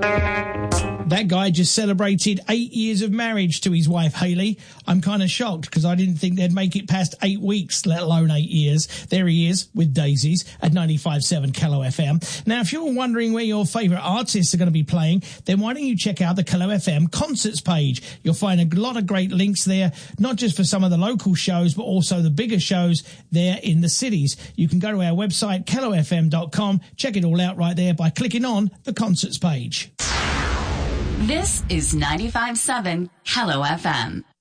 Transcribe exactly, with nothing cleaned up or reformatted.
That guy just celebrated eight years of marriage to his wife, Hayley. I'm kind of shocked because I didn't think they'd make it past eight weeks, let alone eight years. There he is with Daisies at ninety-five point seven Kello F M. Now, if you're wondering where your favourite artists are going to be playing, then why don't you check out the Kello F M concerts page? You'll find a lot of great links there, not just for some of the local shows, but also the bigger shows there in the cities. You can go to our website, kello f m dot com, check it all out right there by clicking on the concerts page. This is ninety-five point seven Kello F M.